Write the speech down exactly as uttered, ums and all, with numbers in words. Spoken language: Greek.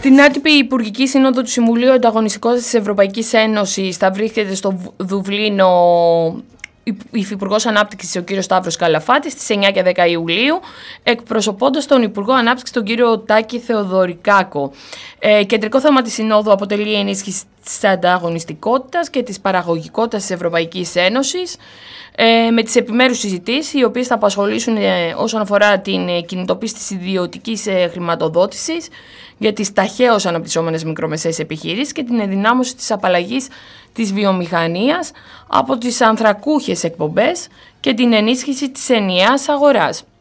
Στην άτυπη Υπουργική Σύνοδο του Συμβουλίου Ανταγωνιστικότητας της Ευρωπαϊκής Ένωσης θα βρίσκεται στο Δουβλίνο Υφυπουργός Ανάπτυξης ο κύριος Σταύρος Καλαφάτης στις εννιά και δέκα Ιουλίου, εκπροσωπώντας τον Υπουργό Ανάπτυξης τον κύριο Τάκη Θεοδωρικάκο. Ε, κεντρικό θέμα της Συνόδου αποτελεί η ενίσχυση της ανταγωνιστικότητας και της παραγωγικότητας της Ευρωπαϊκής Ένωσης, ε, με τις επιμέρους συζητήσεις, οι οποίες θα απασχολήσουν ε, όσον αφορά την ε, κινητοποίηση της ιδιωτικής ε, χρηματοδότησης για τις ταχαίως αναπτυσσόμενες μικρομεσαίες επιχειρήσεις και την ενδυνάμωση της απαλλαγής της βιομηχανίας από τις ανθρακούχες εκπομπές και την ενίσχυση της ενιαίας αγοράς.